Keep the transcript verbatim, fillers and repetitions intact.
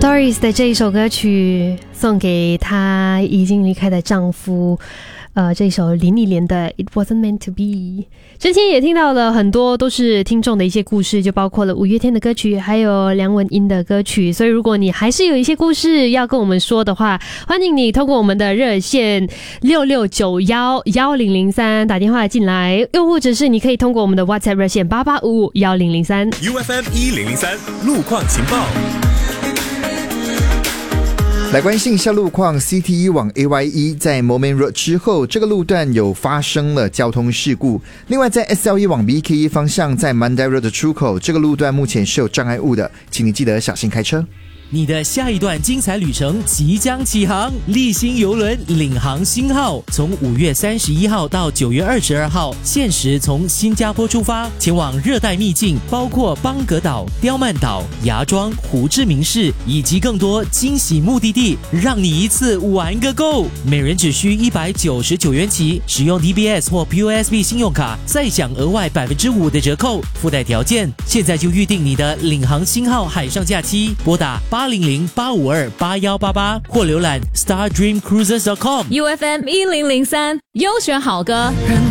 Doris 的这一首歌曲送给她已经离开的丈夫，呃，这首林忆莲的 It Wasn't Meant to Be。 之前也听到了很多都是听众的一些故事，就包括了五月天的歌曲，还有梁文音的歌曲。所以如果你还是有一些故事要跟我们说的话，欢迎你通过我们的热线六六九一一零零三打电话进来，又或者是你可以通过我们的 WhatsApp 热线八八五五一零零三 U F M 一零零三路况情报。 来关心一下路况 ，C T E 往 A Y E 在 Moulmein Road 之后，这个路段有发生了交通事故。另外，在 S L E 往 B K E 方向，在 Mandai Road 的出口，这个路段目前是有障碍物的，请你记得小心开车。 你的下一段精彩旅程即将起航，立新邮轮领航星号从五月三十一号到九月二十二号，限时从新加坡出发，前往热带秘境，包括邦格岛、刁曼岛、芽庄、胡志明市以及更多惊喜目的地，让你一次玩个够。每人只需一百九十九元起，使用 D B S 或 P O S B 信用卡，再享额外百分之五的折扣，附带条件。现在就预定你的领航星号海上假期，拨打八零零八五二八一八八或浏览 star dream cruises dot com。 U F M 一零零三优选好歌。